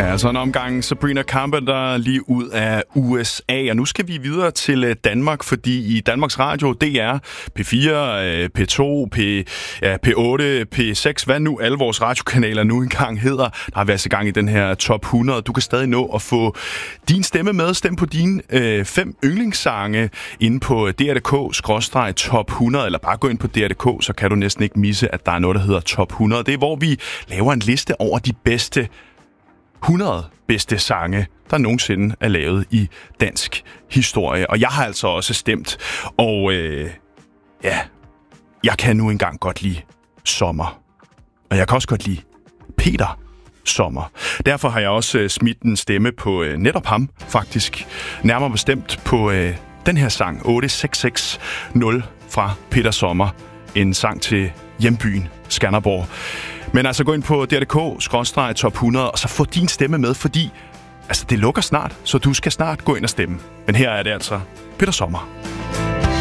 Ja, så en omgang Sabrina Carpenter lige ud af USA, og nu skal vi videre til Danmark, fordi i Danmarks Radio, DR, P4, P2, P8, P6, hvad nu alle vores radiokanaler nu engang hedder, der har været i gang i den her top 100. Du kan stadig nå at få din stemme med, stem på dine 5 yndlingssange inde på dr.dk/top 100, eller bare gå ind på dr.dk, så kan du næsten ikke misse, at der er noget, der hedder top 100. Det er, hvor vi laver en liste over de bedste 100 bedste sange, der nogensinde er lavet i dansk historie. Og jeg har altså også stemt, og jeg kan nu engang godt lide Sommer. Og jeg kan også godt lide Peter Sommer. Derfor har jeg også smidt en stemme på netop ham, faktisk. Nærmere bestemt på den her sang, 8660 fra Peter Sommer. En sang til hjembyen Skanderborg. Men altså gå ind på dr.dk/top 100, og så få din stemme med, fordi det lukker snart, så du skal snart gå ind og stemme. Men her er det altså Peter Sommer.